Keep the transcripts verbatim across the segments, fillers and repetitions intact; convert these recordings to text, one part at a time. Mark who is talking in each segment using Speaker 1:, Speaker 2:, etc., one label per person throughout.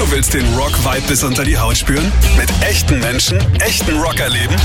Speaker 1: Du willst den Rock-Vibe bis unter die Haut spüren? Mit echten Menschen, echten Rock erleben?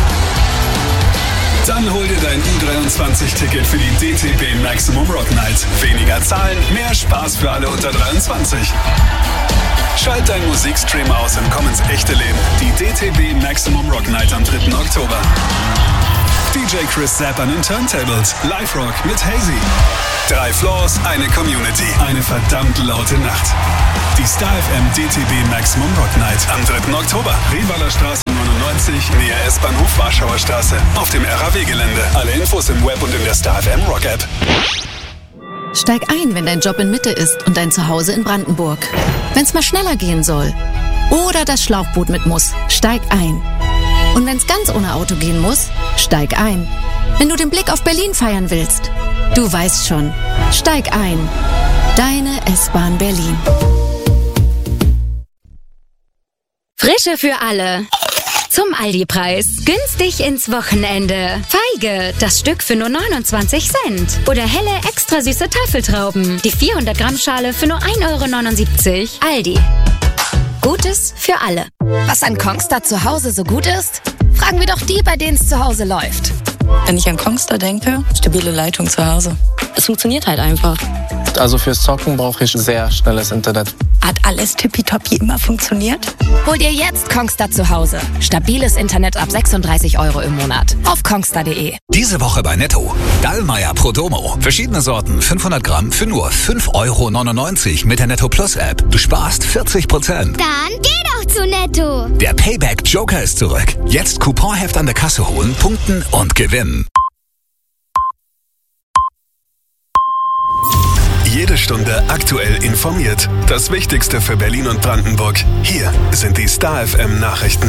Speaker 1: Dann hol dir dein U dreiundzwanzig Ticket für die D T B Maximum Rock Night. Weniger Zahlen, mehr Spaß für alle unter dreiundzwanzig. Schalt deinen Musikstream aus und komm ins echte Leben. Die D T B Maximum Rock Night am dritten Oktober. D J Chris Zapp an den Turntables. Live Rock mit Hazy. Drei Floors, eine Community. Eine verdammt laute Nacht. Die Star F M D T B Maximum Rock Night am dritten Oktober. Revaler Straße neunundneunzig, näher S-Bahnhof Warschauer Straße. Auf dem R A W-Gelände. Alle Infos im Web und in der Star F M Rock App.
Speaker 2: Steig ein, wenn dein Job in Mitte ist und dein Zuhause in Brandenburg. Wenn's mal schneller gehen soll. Oder das Schlauchboot mit muss. Steig ein. Und wenn's ganz ohne Auto gehen muss, steig ein. Wenn du den Blick auf Berlin feiern willst, du weißt schon. Steig ein. Deine S-Bahn Berlin.
Speaker 3: Frische für alle. Zum Aldi-Preis. Günstig ins Wochenende. Feige, das Stück für nur neunundzwanzig Cent. Oder helle, extra süße Tafeltrauben. Die vierhundert Gramm Schale für nur ein Euro neunundsiebzig. Aldi. Gutes für alle.
Speaker 4: Was an Kongstar zu Hause so gut ist? Fragen wir doch die, bei denen es zu Hause läuft.
Speaker 5: Wenn ich an Kongstar denke, stabile Leitung zu Hause. Es funktioniert halt einfach.
Speaker 6: Also fürs Zocken brauche ich sehr schnelles Internet.
Speaker 5: Hat alles tippitoppi immer funktioniert?
Speaker 4: Hol dir jetzt Kongstar zu Hause. Stabiles Internet ab sechsunddreißig Euro im Monat. Auf kongstar punkt de.
Speaker 7: Diese Woche bei Netto. Dallmayr Prodomo. Verschiedene Sorten, fünfhundert Gramm für nur fünf Euro neunundneunzig mit der Netto Plus App. Du sparst vierzig Prozent.
Speaker 8: Dann geh doch zu Netto.
Speaker 7: Der Payback Joker ist zurück. Jetzt Couponheft an der Kasse holen, punkten und gewinnen.
Speaker 1: Jede Stunde aktuell informiert. Das Wichtigste für Berlin und Brandenburg. Hier sind die Star F M Nachrichten.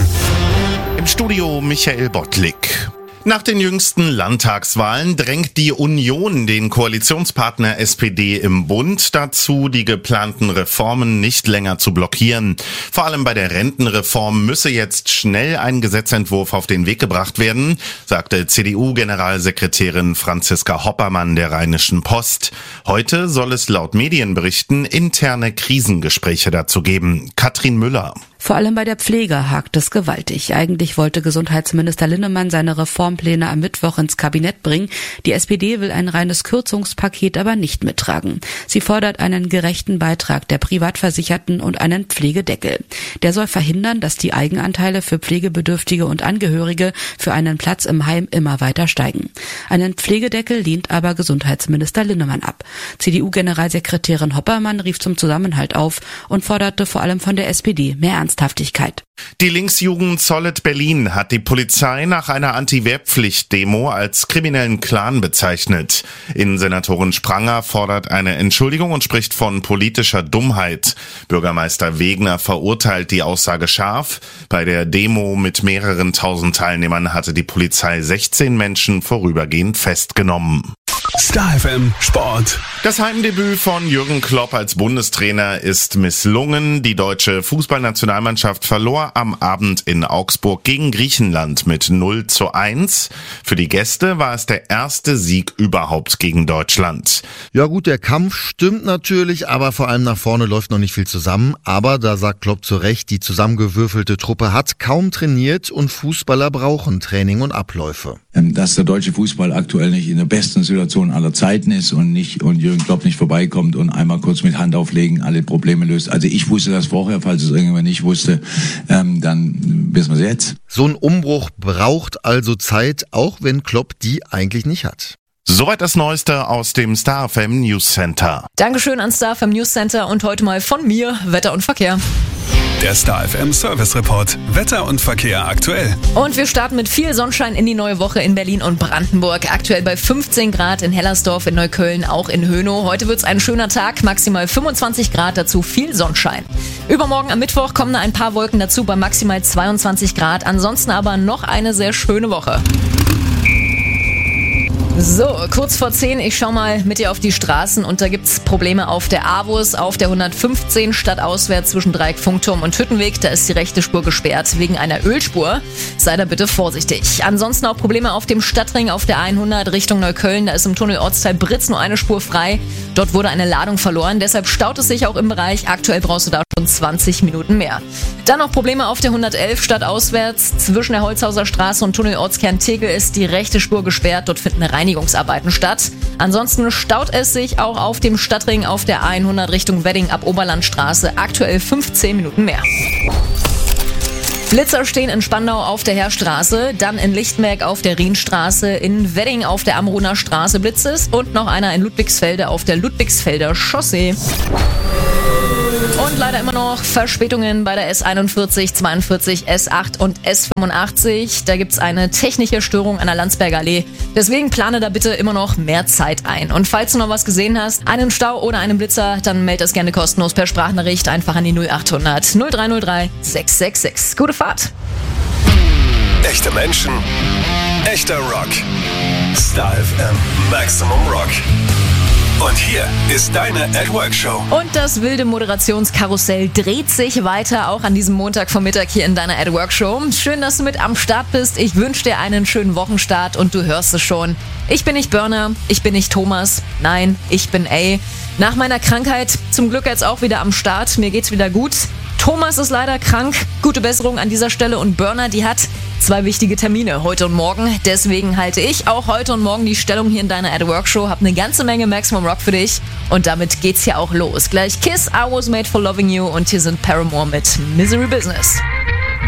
Speaker 9: Im Studio Michael Bottlik. Nach den jüngsten Landtagswahlen drängt die Union den Koalitionspartner S P D im Bund dazu, die geplanten Reformen nicht länger zu blockieren. Vor allem bei der Rentenreform müsse jetzt schnell ein Gesetzentwurf auf den Weg gebracht werden, sagte C D U-Generalsekretärin Franziska Hoppermann der Rheinischen Post. Heute soll es laut Medienberichten interne Krisengespräche dazu geben. Katrin Müller.
Speaker 10: Vor allem bei der Pflege hakt es gewaltig. Eigentlich wollte Gesundheitsminister Linnemann seine Reformpläne am Mittwoch ins Kabinett bringen. Die S P D will ein reines Kürzungspaket aber nicht mittragen. Sie fordert einen gerechten Beitrag der Privatversicherten und einen Pflegedeckel. Der soll verhindern, dass die Eigenanteile für Pflegebedürftige und Angehörige für einen Platz im Heim immer weiter steigen. Einen Pflegedeckel lehnt aber Gesundheitsminister Linnemann ab. C D U-Generalsekretärin Hoppermann rief zum Zusammenhalt auf und forderte vor allem von der S P D mehr Ernst.
Speaker 9: Die Linksjugend Solid Berlin hat die Polizei nach einer Anti-Wehrpflicht-Demo als kriminellen Clan bezeichnet. Innensenatorin Spranger fordert eine Entschuldigung und spricht von politischer Dummheit. Bürgermeister Wegner verurteilt die Aussage scharf. Bei der Demo mit mehreren tausend Teilnehmern hatte die Polizei sechzehn Menschen vorübergehend festgenommen.
Speaker 1: Star F M Sport.
Speaker 9: Das Heimdebüt von Jürgen Klopp als Bundestrainer ist misslungen. Die deutsche Fußballnationalmannschaft verlor am Abend in Augsburg gegen Griechenland mit null zu eins. Für die Gäste war es der erste Sieg überhaupt gegen Deutschland.
Speaker 11: Ja gut, der Kampf stimmt natürlich, aber vor allem nach vorne läuft noch nicht viel zusammen. Aber da sagt Klopp zu Recht, die zusammengewürfelte Truppe hat kaum trainiert und Fußballer brauchen Training und Abläufe.
Speaker 12: Dass der deutsche Fußball aktuell nicht in der besten Situation aller Zeiten ist und nicht und Jürgen Klopp nicht vorbeikommt und einmal kurz mit Hand auflegen alle Probleme löst. Also ich wusste das vorher, falls es irgendjemand nicht wusste, ähm, dann wissen wir es jetzt.
Speaker 11: So ein Umbruch braucht also Zeit, auch wenn Klopp die eigentlich nicht hat.
Speaker 9: Soweit das Neueste aus dem Star F M News Center.
Speaker 13: Dankeschön an Star F M News Center und heute mal von mir Wetter und Verkehr.
Speaker 1: Der Star F M Service Report. Wetter und Verkehr aktuell.
Speaker 13: Und wir starten mit viel Sonnenschein in die neue Woche in Berlin und Brandenburg. Aktuell bei fünfzehn Grad in Hellersdorf, in Neukölln, auch in Hönow. Heute wird's ein schöner Tag, maximal fünfundzwanzig Grad, dazu viel Sonnenschein. Übermorgen am Mittwoch kommen da ein paar Wolken dazu bei maximal zweiundzwanzig Grad. Ansonsten aber noch eine sehr schöne Woche. So, kurz vor zehn, ich schau mal mit dir auf die Straßen und da gibt's Probleme auf der AWUS, auf der hundertfünfzehn stadtauswärts zwischen Dreieck, Funkturm und Hüttenweg. Da ist die rechte Spur gesperrt wegen einer Ölspur. Sei da bitte vorsichtig. Ansonsten auch Probleme auf dem Stadtring auf der hundert Richtung Neukölln. Da ist im Tunnel Ortsteil Britz nur eine Spur frei. Dort wurde eine Ladung verloren, deshalb staut es sich auch im Bereich. Aktuell brauchst du da schon zwanzig Minuten mehr. Dann noch Probleme auf der hundertelf stadtauswärts. Zwischen der Holzhauser Straße und Tunnel Ortskern Tegel ist die rechte Spur gesperrt. Dort finden Reinigungsarbeiten statt. Ansonsten staut es sich auch auf dem Stadtring auf der hundert Richtung Wedding ab Oberlandstraße. Aktuell fünfzehn Minuten mehr. Blitzer stehen in Spandau auf der Heerstraße, dann in Lichtenberg auf der Rienstraße, in Wedding auf der Amruner Straße Blitz ist und noch einer in Ludwigsfelde auf der Ludwigsfelder Chaussee. Und leider immer noch Verspätungen bei der S einundvierzig, zweiundvierzig, S acht und S fünfundachtzig. Da gibt's eine technische Störung an der Landsberger Allee. Deswegen plane da bitte immer noch mehr Zeit ein. Und falls du noch was gesehen hast, einen Stau oder einen Blitzer, dann melde das gerne kostenlos per Sprachnachricht einfach an die null achthundert null drei null drei sechs sechs sechs. Gute Fahrt!
Speaker 1: Echte Menschen, echter Rock. Star F M Maximum Rock. Und hier ist deine At Work Show.
Speaker 13: Und das wilde Moderationskarussell dreht sich weiter, auch an diesem Montagvormittag hier in deiner At Work Show. Schön, dass du mit am Start bist. Ich wünsche dir einen schönen Wochenstart und du hörst es schon. Ich bin nicht Burner, ich bin nicht Thomas, nein, ich bin A. Nach meiner Krankheit zum Glück jetzt auch wieder am Start. Mir geht's wieder gut. Thomas ist leider krank. Gute Besserung an dieser Stelle. Und Burner, die hat zwei wichtige Termine heute und morgen. Deswegen halte ich auch heute und morgen die Stellung hier in deiner At Work Show. Hab eine ganze Menge Maximum Rock für dich. Und damit geht's hier auch los. Gleich Kiss, I Was Made for Loving You. Und hier sind Paramore mit Misery Business.